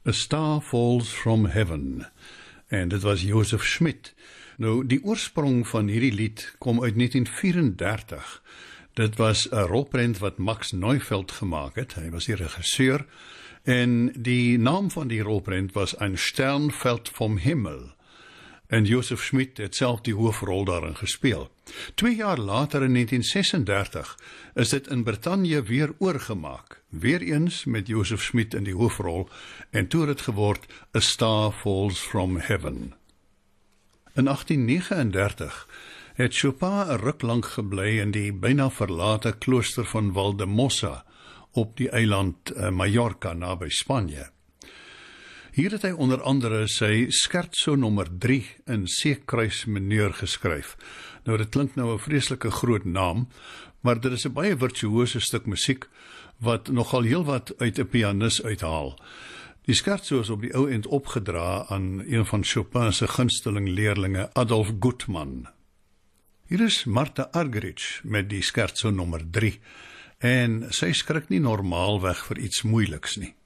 A Star Falls from Heaven. En dit was Joseph Schmidt. Nou, die oorsprong van hierdie lied kom uit 1934. Dit was 'n rolprent wat Max Neufeld gemaak het. Hy was die regisseur. En die naam van die rolprent was Ein Stern fällt vom Himmel. En Joseph Schmidt het self die hoofrol daarin gespeel. 2 jaar later in 1936 is dit in Brittanje weer oorgemaak. Weer eens met Joseph Schmidt in die hoofrol en toe het dit geword A Star Falls from Heaven. In 1839 het Chopin 'n ruk lank gebly in die byna verlate klooster van Valdemossa op die eiland Mallorca naby Spanje. Hier het hy onder andere sy scherzo nommer 3 in C-kruis mineur geskryf. Nou, dit klink nou 'n vreeslike groot naam, maar dit is 'n baie virtuose stuk musiek wat nogal heel wat uit 'n pianis uithaal. Die scherzo is op die ou end opgedra aan een van Chopin se gunsteling leerlinge, Adolf Gutmann. Hier is Martha Argerich met die scherzo nommer 3 en sy skrik nie normaalweg vir iets moeiliks nie.